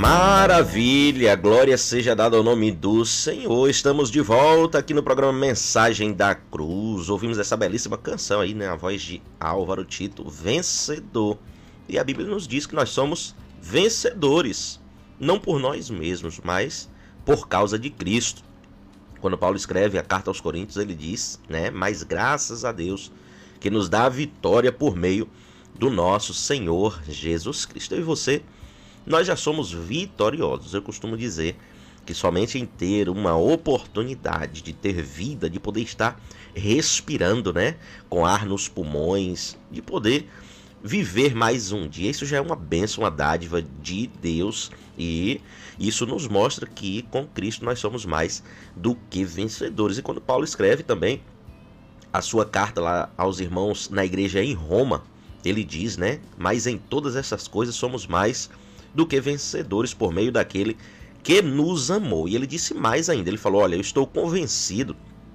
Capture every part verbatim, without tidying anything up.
Maravilha, glória seja dada ao nome do Senhor. Estamos de volta aqui no programa Mensagem da Cruz. Ouvimos essa belíssima canção aí, né? A voz de Álvaro Tito, Vencedor. E a Bíblia nos diz que nós somos vencedores, não por nós mesmos, mas por causa de Cristo. Quando Paulo escreve a carta aos Coríntios, ele diz, né? Mas graças a Deus que nos dá a vitória por meio do nosso Senhor Jesus Cristo. Eu e você, nós já somos vitoriosos. Eu costumo dizer que somente em ter uma oportunidade de ter vida, de poder estar respirando, né, com ar nos pulmões, de poder viver mais um dia, isso já é uma bênção, uma dádiva de Deus, e isso nos mostra que com Cristo nós somos mais do que vencedores. E quando Paulo escreve também a sua carta lá aos irmãos na igreja em Roma, ele diz, né, mas em todas essas coisas somos mais do que vencedores por meio daquele que nos amou. E ele disse mais ainda, ele falou, olha, eu estou convencido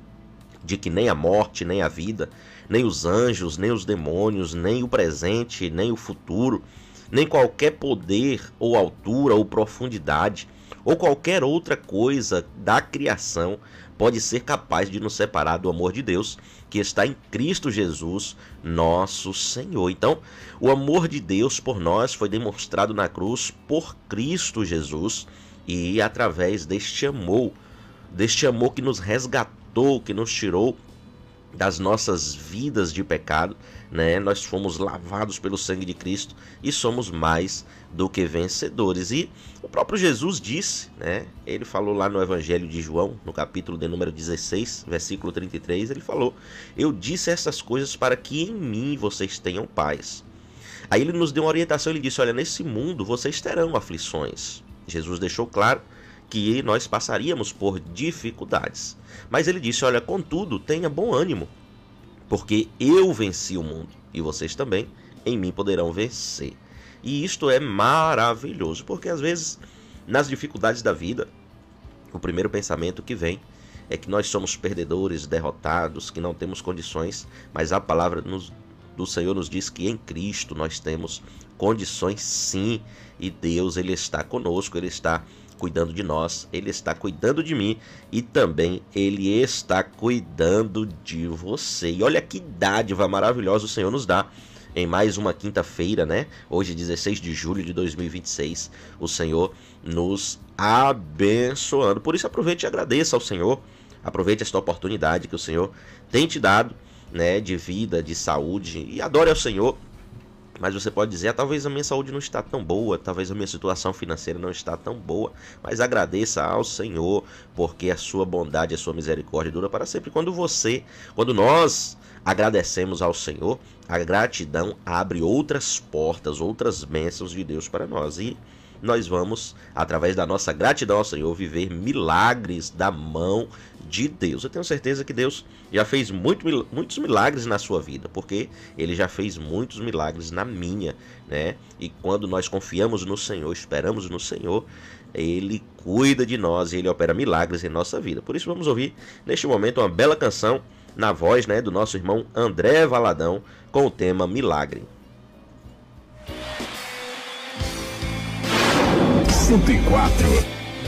de que nem a morte, nem a vida, nem os anjos, nem os demônios, nem o presente, nem o futuro, nem qualquer poder ou altura ou profundidade, ou qualquer outra coisa da criação pode ser capaz de nos separar do amor de Deus que está em Cristo Jesus, nosso Senhor. Então, o amor de Deus por nós foi demonstrado na cruz por Cristo Jesus, e através deste amor, deste amor que nos resgatou, que nos tirou das nossas vidas de pecado, né? Nós fomos lavados pelo sangue de Cristo e somos mais do que vencedores. E o próprio Jesus disse, né? Ele falou lá no Evangelho de João, no capítulo de número dezesseis, versículo trinta e três, ele falou, eu disse essas coisas para que em mim vocês tenham paz. Aí ele nos deu uma orientação, ele disse, olha, nesse mundo vocês terão aflições. Jesus deixou claro que nós passaríamos por dificuldades. Mas ele disse, olha, contudo, tenha bom ânimo, porque eu venci o mundo, e vocês também em mim poderão vencer. E isto é maravilhoso, porque às vezes, nas dificuldades da vida, o primeiro pensamento que vem é que nós somos perdedores, derrotados, que não temos condições, mas a palavra nos, do Senhor nos diz que em Cristo nós temos condições sim, e Deus, Ele está conosco, Ele está cuidando de nós, Ele está cuidando de mim e também Ele está cuidando de você. E olha que dádiva maravilhosa o Senhor nos dá em mais uma quinta-feira, né? Hoje, dezesseis de julho de dois mil e vinte e seis, o Senhor nos abençoando. Por isso, aproveite e agradeça ao Senhor, aproveite esta oportunidade que o Senhor tem te dado, né? De vida, de saúde, e adore ao Senhor. Mas você pode dizer, ah, talvez a minha saúde não está tão boa, talvez a minha situação financeira não está tão boa, mas agradeça ao Senhor, porque a sua bondade, a sua misericórdia dura para sempre. Quando você, quando nós agradecemos ao Senhor, a gratidão abre outras portas, outras bênçãos de Deus para nós. E nós vamos, através da nossa gratidão ao Senhor, viver milagres da mão de Deus. Eu tenho certeza que Deus já fez muito, muitos milagres na sua vida, porque Ele já fez muitos milagres na minha, né? E quando nós confiamos no Senhor, esperamos no Senhor, Ele cuida de nós e Ele opera milagres em nossa vida. Por isso vamos ouvir neste momento uma bela canção na voz, né, do nosso irmão André Valadão, com o tema Milagre. cento e quatro